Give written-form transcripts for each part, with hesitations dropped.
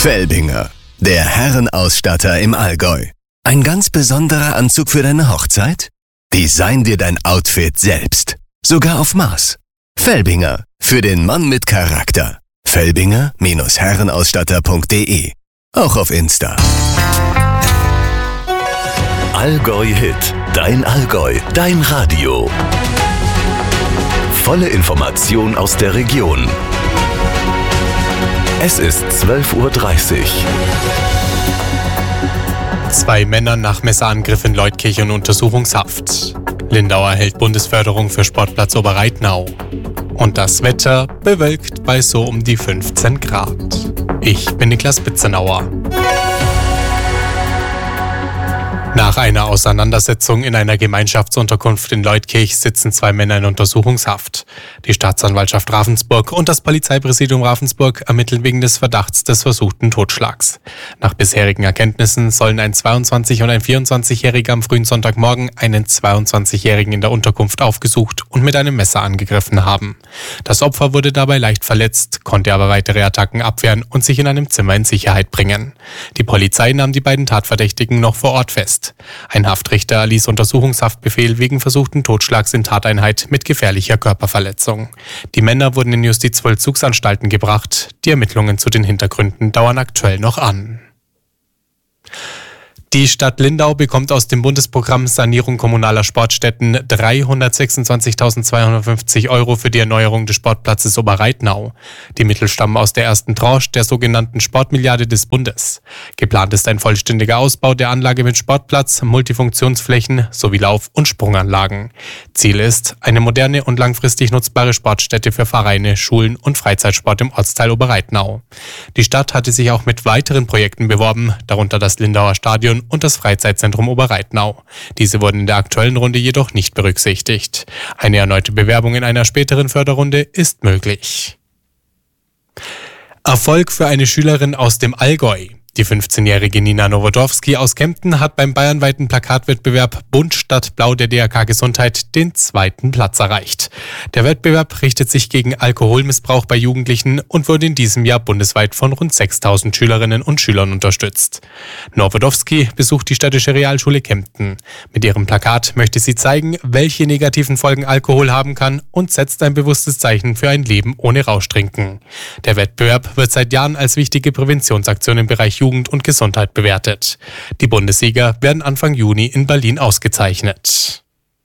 Felbinger, der Herrenausstatter im Allgäu. Ein ganz besonderer Anzug für deine Hochzeit? Design dir dein Outfit selbst. Sogar auf Maß. Felbinger, für den Mann mit Charakter. Felbinger-Herrenausstatter.de. Auch auf Insta. Allgäu Hit. Dein Allgäu. Dein Radio. Volle Information aus der Region. Es ist 12:30 Uhr. 2 Männer nach Messerangriff in Leutkirch in Untersuchungshaft. Lindau erhält Bundesförderung für Sportplatz Oberreitnau. Und das Wetter bewölkt bei so um die 15 Grad. Ich bin Niklas Bitzenauer. Nach einer Auseinandersetzung in einer Gemeinschaftsunterkunft in Leutkirch sitzen 2 Männer in Untersuchungshaft. Die Staatsanwaltschaft Ravensburg und das Polizeipräsidium Ravensburg ermitteln wegen des Verdachts des versuchten Totschlags. Nach bisherigen Erkenntnissen sollen ein 22- und ein 24-Jähriger am frühen Sonntagmorgen einen 22-Jährigen in der Unterkunft aufgesucht und mit einem Messer angegriffen haben. Das Opfer wurde dabei leicht verletzt, konnte aber weitere Attacken abwehren und sich in einem Zimmer in Sicherheit bringen. Die Polizei nahm die beiden Tatverdächtigen noch vor Ort fest. Ein Haftrichter erließ Untersuchungshaftbefehl wegen versuchten Totschlags in Tateinheit mit gefährlicher Körperverletzung. Die Männer wurden in Justizvollzugsanstalten gebracht. Die Ermittlungen zu den Hintergründen dauern aktuell noch an. Die Stadt Lindau bekommt aus dem Bundesprogramm Sanierung kommunaler Sportstätten 326.250 € für die Erneuerung des Sportplatzes Oberreitnau. Die Mittel stammen aus der ersten Tranche der sogenannten Sportmilliarde des Bundes. Geplant ist ein vollständiger Ausbau der Anlage mit Sportplatz, Multifunktionsflächen sowie Lauf- und Sprunganlagen. Ziel ist eine moderne und langfristig nutzbare Sportstätte für Vereine, Schulen und Freizeitsport im Ortsteil Oberreitnau. Die Stadt hatte sich auch mit weiteren Projekten beworben, darunter das Lindauer Stadion und das Freizeitzentrum Oberreitnau. Diese wurden in der aktuellen Runde jedoch nicht berücksichtigt. Eine erneute Bewerbung in einer späteren Förderrunde ist möglich. Erfolg für eine Schülerin aus dem Allgäu. Die 15-jährige Nina Nowodowski aus Kempten hat beim bayernweiten Plakatwettbewerb Bunt statt Blau der DRK Gesundheit den 2. Platz erreicht. Der Wettbewerb richtet sich gegen Alkoholmissbrauch bei Jugendlichen und wurde in diesem Jahr bundesweit von rund 6.000 Schülerinnen und Schülern unterstützt. Nowodowski besucht die städtische Realschule Kempten. Mit ihrem Plakat möchte sie zeigen, welche negativen Folgen Alkohol haben kann und setzt ein bewusstes Zeichen für ein Leben ohne Rauschtrinken. Der Wettbewerb wird seit Jahren als wichtige Präventionsaktion im Bereich Jugend und Gesundheit bewertet. Die Bundessieger werden Anfang Juni in Berlin ausgezeichnet.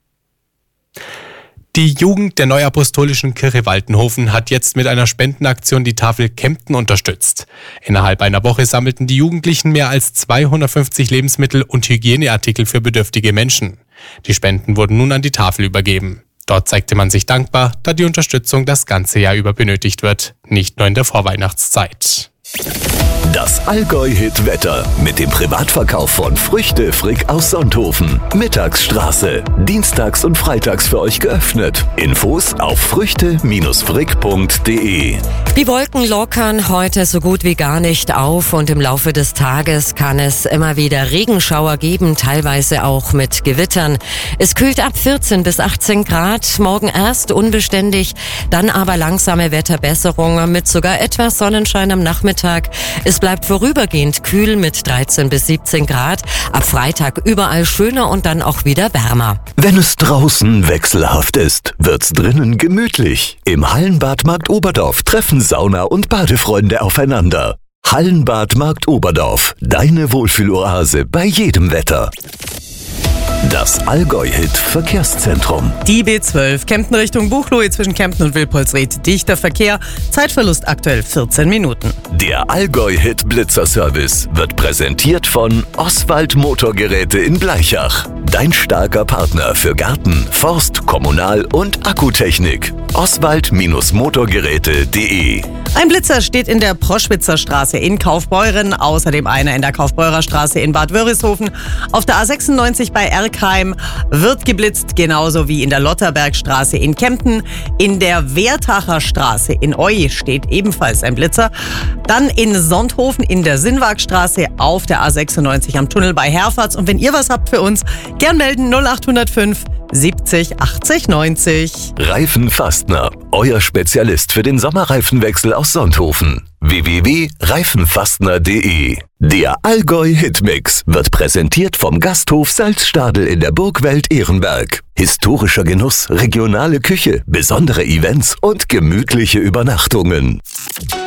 Die Jugend der Neuapostolischen Kirche Waltenhofen hat jetzt mit einer Spendenaktion die Tafel Kempten unterstützt. Innerhalb einer Woche sammelten die Jugendlichen mehr als 250 Lebensmittel und Hygieneartikel für bedürftige Menschen. Die Spenden wurden nun an die Tafel übergeben. Dort zeigte man sich dankbar, da die Unterstützung das ganze Jahr über benötigt wird, nicht nur in der Vorweihnachtszeit. Das Allgäu-Hit-Wetter mit dem Privatverkauf von Früchte Frick aus Sonthofen. Mittagsstraße. Dienstags und freitags für euch geöffnet. Infos auf früchte-frick.de. Die Wolken lockern heute so gut wie gar nicht auf und im Laufe des Tages kann es immer wieder Regenschauer geben, teilweise auch mit Gewittern. Es kühlt ab 14 bis 18 Grad, morgen erst unbeständig, dann aber langsame Wetterbesserung mit sogar etwas Sonnenschein am Nachmittag. Es bleibt vorübergehend kühl mit 13 bis 17 Grad. Ab Freitag überall schöner und dann auch wieder wärmer. Wenn es draußen wechselhaft ist, wird's drinnen gemütlich. Im Hallenbad Markt Oberdorf treffen Sauna- und Badefreunde aufeinander. Hallenbad Markt Oberdorf, deine Wohlfühloase bei jedem Wetter. Das Allgäu-Hit-Verkehrszentrum. Die B12 Kempten Richtung Buchloe zwischen Kempten und Wilpolsried. Dichter Verkehr, Zeitverlust aktuell 14 Minuten. Der Allgäu-Hit-Blitzer-Service wird präsentiert von Oswald Motorgeräte in Bleichach. Dein starker Partner für Garten, Forst, Kommunal- und Akkutechnik. Oswald-Motorgeräte.de. Ein Blitzer steht in der Proschwitzer Straße in Kaufbeuren, außerdem einer in der Kaufbeurer Straße in Bad Wörishofen. Auf der A96 bei Erkheim wird geblitzt, genauso wie in der Lotterbergstraße in Kempten. In der Wertacher Straße in Eu steht ebenfalls ein Blitzer. Dann in Sonthofen in der Sinnwagstraße, auf der A96 am Tunnel bei Herfahrt. Und wenn ihr was habt für uns, gern melden 0805 70 80 90. Reifenfastner, euer Spezialist für den Sommerreifenwechsel aus Sonthofen. www.reifenfastner.de. Der Allgäu Hitmix wird präsentiert vom Gasthof Salzstadel in der Burgwelt Ehrenberg. Historischer Genuss, regionale Küche, besondere Events und gemütliche Übernachtungen.